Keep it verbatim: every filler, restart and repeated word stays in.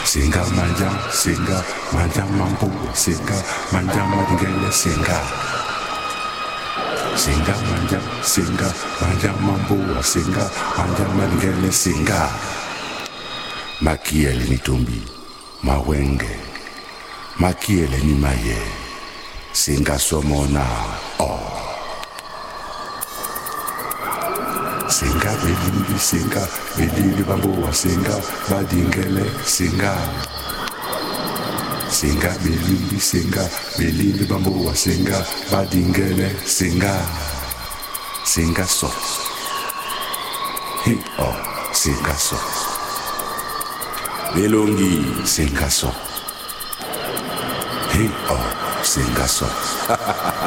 Singa manja, singa manja mampu, singa manja madingele, singa. Singa manja, singa manja mampu, singa manja madingele, singa. Makiele ni tumbi, mawenge, makiele ni maye, singa somona, oh. Singa belili, singa belili bamboa, singa badingele, singa. Singa belili, singa belili bamboa, singa badingele, singa. Singa so, hi oh, singa so. Belongi, singa so, hi oh, singa so.